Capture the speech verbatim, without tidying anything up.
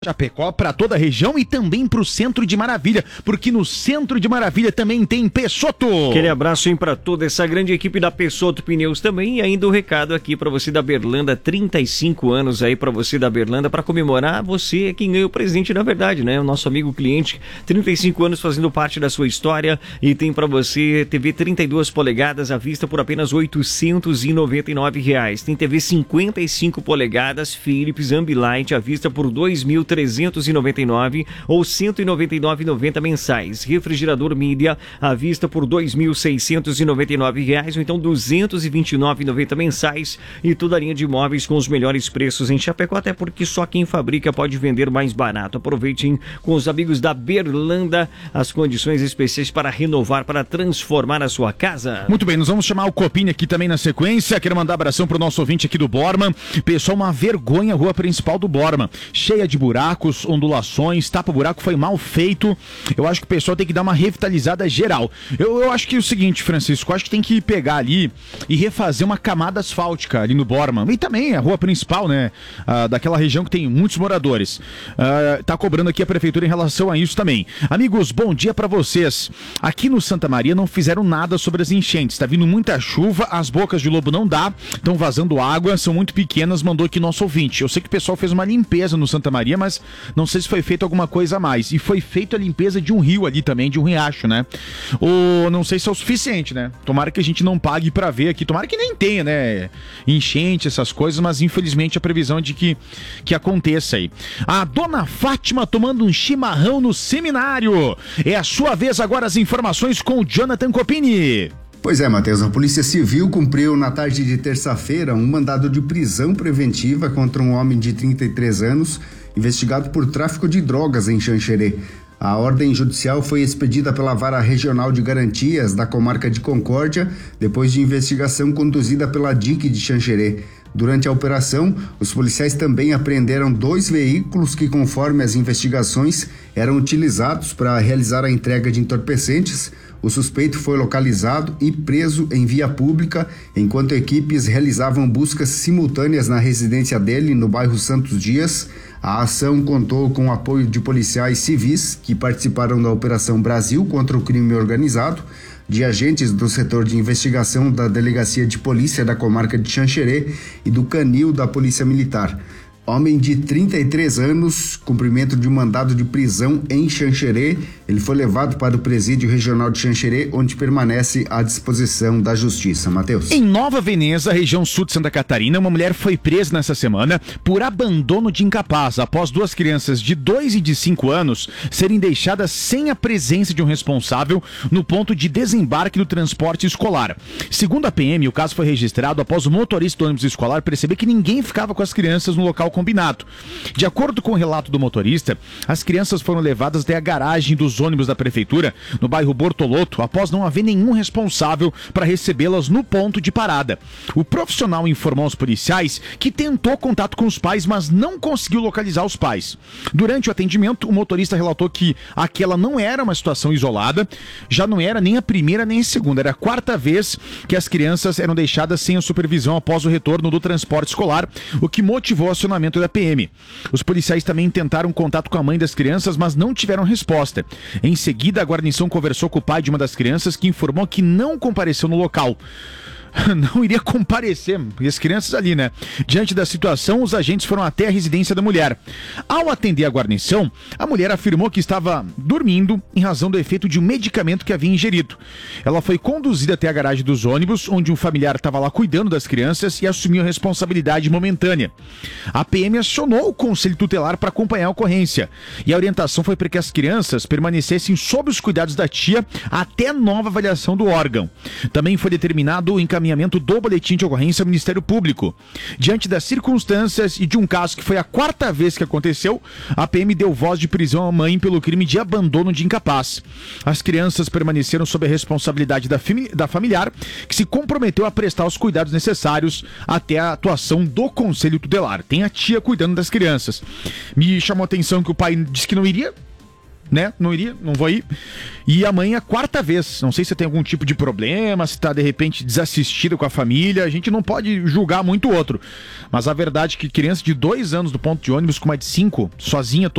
Chapecó, para toda a região e também para o Centro de Maravilha, porque no Centro de Maravilha também tem Peixoto. Aquele abraço aí para toda essa grande equipe da Peixoto Pneus também, e ainda o um recado aqui para você da Berlanda, trinta e cinco anos aí para você da Berlanda, para comemorar, você é quem ganhou o presente na verdade, né? O nosso amigo cliente, trinta e cinco anos fazendo parte da sua história, e tem para você T V trinta e duas polegadas à vista por apenas oitocentos e noventa e nove reais. Tem T V cinquenta e cinco polegadas Philips Ambilight à vista por dois mil trezentos e noventa e nove ou cento e noventa e nove reais e noventa centavos mensais. Refrigerador Mídia à vista por dois mil seiscentos e noventa e nove reais ou então duzentos e vinte e nove reais e noventa centavos mensais, e toda a linha de imóveis com os melhores preços em Chapecó, até porque só quem fabrica pode vender mais barato. Aproveitem com os amigos da Berlanda as condições especiais para renovar, para transformar a sua casa. Muito bem, nós vamos chamar o Copini aqui também na sequência. Quero mandar abração pro nosso ouvinte aqui do Borman. Pessoal, uma vergonha a rua principal do Borman, cheia de buracos, buracos, ondulações, tapa-buraco foi mal feito. Eu acho que o pessoal tem que dar uma revitalizada geral. Eu, eu acho que é o seguinte, Francisco, eu acho que tem que pegar ali e refazer uma camada asfáltica ali no Borman. E também a rua principal, né, ah, daquela região que tem muitos moradores. Ah, tá cobrando aqui a prefeitura em relação a isso também. Amigos, bom dia pra vocês. Aqui no Santa Maria não fizeram nada sobre as enchentes. Tá vindo muita chuva, as bocas de lobo não dá, estão vazando água, são muito pequenas, mandou aqui nosso ouvinte. Eu sei que o pessoal fez uma limpeza no Santa Maria, mas não sei se foi feito alguma coisa a mais. E foi feita a limpeza de um rio ali também, de um riacho, né? Ou não sei se é o suficiente, né? Tomara que a gente não pague pra ver aqui. Tomara que nem tenha, né? Enchente, essas coisas, mas infelizmente a previsão é de que, que aconteça aí. A dona Fátima tomando um chimarrão no seminário. É a sua vez agora, as informações com o Jonathan Copini. Pois é, Matheus, a Polícia Civil cumpriu na tarde de terça-feira um mandado de prisão preventiva contra um homem de trinta e três anos, investigado por tráfico de drogas em Xanxerê. A ordem judicial foi expedida pela Vara Regional de Garantias da Comarca de Concórdia, depois de investigação conduzida pela D I C de Xanxerê. Durante a operação, os policiais também apreenderam dois veículos que, conforme as investigações, eram utilizados para realizar a entrega de entorpecentes. O suspeito foi localizado e preso em via pública, enquanto equipes realizavam buscas simultâneas na residência dele, no bairro Santos Dias. A ação contou com o apoio de policiais civis que participaram da Operação Brasil contra o crime organizado, de agentes do setor de investigação da Delegacia de Polícia da Comarca de Xanxerê e do Canil da Polícia Militar. Homem de trinta e três anos, cumprimento de um mandado de prisão em Xanxerê. Ele foi levado para o presídio regional de Xanxerê, onde permanece à disposição da justiça. Matheus. Em Nova Veneza, região sul de Santa Catarina, uma mulher foi presa nessa semana por abandono de incapaz, após duas crianças de dois e de cinco anos serem deixadas sem a presença de um responsável no ponto de desembarque do transporte escolar. Segundo a P M, o caso foi registrado após o motorista do ônibus escolar perceber que ninguém ficava com as crianças no local combinado. De acordo com o relato do motorista, as crianças foram levadas até a garagem dos ônibus da prefeitura, no bairro Bortolotto, após não haver nenhum responsável para recebê-las no ponto de parada. O profissional informou aos policiais que tentou contato com os pais, mas não conseguiu localizar os pais. Durante o atendimento, o motorista relatou que aquela não era uma situação isolada, já não era nem a primeira nem a segunda, era a quarta vez que as crianças eram deixadas sem a supervisão após o retorno do transporte escolar, o que motivou o acionamento da P M. Os policiais também tentaram contato com a mãe das crianças, mas não tiveram resposta. Em seguida, a guarnição conversou com o pai de uma das crianças, que informou que não compareceu no local. Não iria comparecer, e as crianças ali, né? Diante da situação, os agentes foram até a residência da mulher. Ao atender a guarnição, a mulher afirmou que estava dormindo em razão do efeito de um medicamento que havia ingerido. Ela foi conduzida até a garagem dos ônibus, onde um familiar estava lá cuidando das crianças e assumiu a responsabilidade momentânea. A P M acionou o Conselho Tutelar para acompanhar a ocorrência, e a orientação foi para que as crianças permanecessem sob os cuidados da tia até nova avaliação do órgão. Também foi determinado o encaminhamento encaminhamento do boletim de ocorrência ao Ministério Público. Diante das circunstâncias e de um caso que foi a quarta vez que aconteceu, a P M deu voz de prisão à mãe pelo crime de abandono de incapaz. As crianças permaneceram sob a responsabilidade da, da familiar, que se comprometeu a prestar os cuidados necessários até a atuação do Conselho Tutelar. Tem a tia cuidando das crianças. Me chamou a atenção que o pai disse que não iria né? Não iria, não vou ir. E a mãe a quarta vez. Não sei se tem algum tipo de problema, se tá de repente desassistida com a família. A gente não pode julgar muito o outro. Mas a verdade é que criança de dois anos do ponto de ônibus com uma de cinco, sozinha,